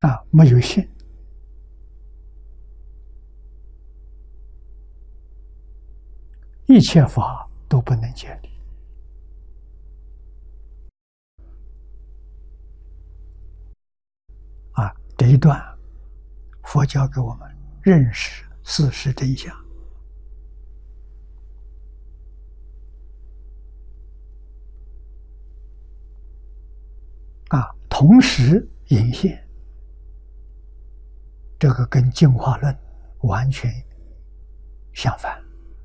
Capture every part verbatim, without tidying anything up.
啊，没有信，一切法都不能建立。啊，这一段佛教给我们认识事实真相。啊，同时引现，这个跟进化论完全相反。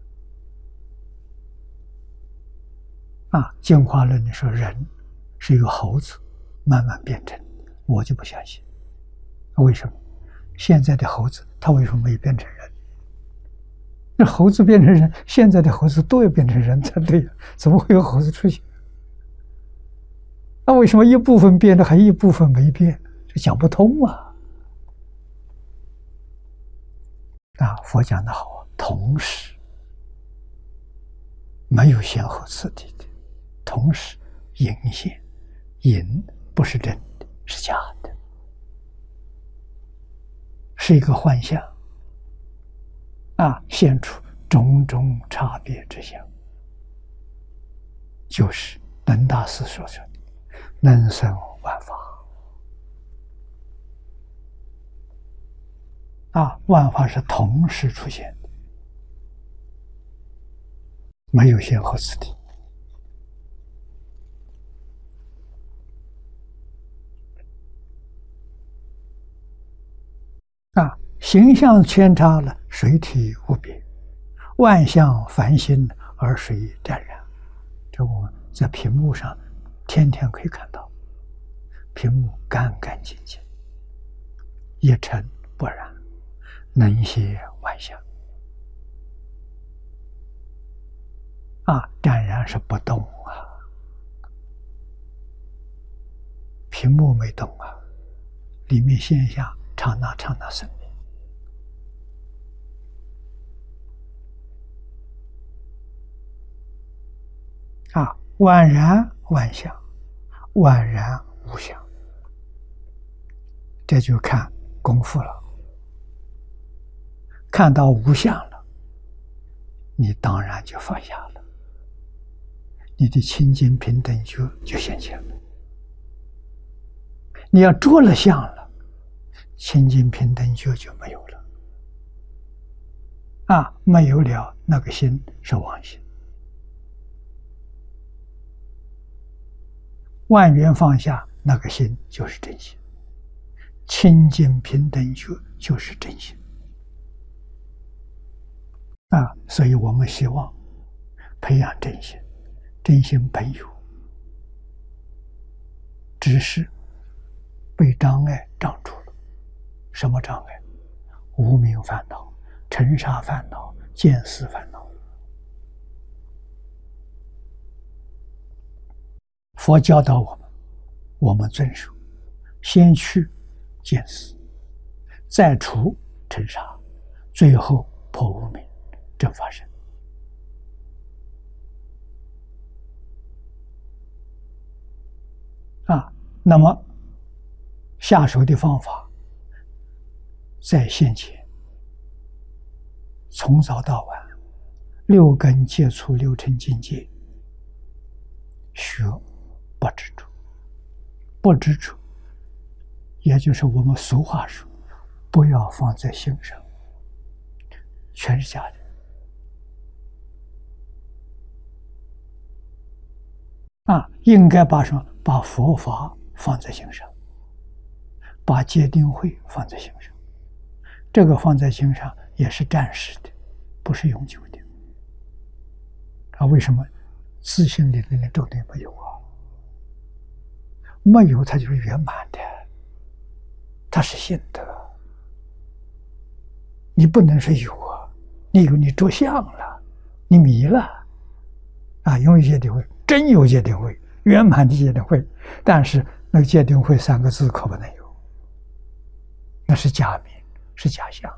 啊，进化论你说人是由猴子慢慢变成，我就不相信。为什么？现在的猴子它为什么没变成人？那猴子变成人，现在的猴子都要变成人才对呀，怎么会有猴子出现？那为什么一部分变了，还一部分没变？这讲不通啊！啊，佛讲得好，同时没有先后次第的，同时隐现，隐不是真的，是假的，是一个幻象啊，现出种种差别之相，就是能大师所说的能生万法啊，万法是同时出现的，没有先后次第。啊，形象扦插了，水体无别，万象繁星而水湛然。这我们在屏幕上天天可以看到，屏幕干干净净，一尘不染，能歇万象。啊，湛然是不动啊，屏幕没动啊，里面现象刹那刹那生灭。啊，万然万象，万然无相，这就看功夫了。看到无相了，你当然就放下了，你的清净平等就就现前了。你要着了相了，清净平等觉就没有了。啊，没有了，那个心是妄心。万缘放下，那个心就是真心。清净平等觉就是真心。啊，所以我们希望培养真心，真心本有，只是被障碍障住了。什么障碍？无明烦恼、尘沙烦恼、见思烦恼。佛教导我们，我们遵守，先去见思，再除尘沙，最后破无明，正法身。啊，那么下手的方法，在现前，从早到晚，六根接触六尘境界，学不执着，不执着，也就是我们俗话说，不要放在心上，全是假的。啊，应该把什么？把佛法放在心上，把戒定慧放在心上。这个放在心上也是暂时的，不是永久的。啊，为什么？自信里面的重点没有啊？没有，它就是圆满的，它是心得。你不能说有啊，你有你着相了，你迷了。啊，有戒定慧，真有戒定慧，圆满的戒定慧，但是那个戒定慧三个字可不能有，那是假名，是假象。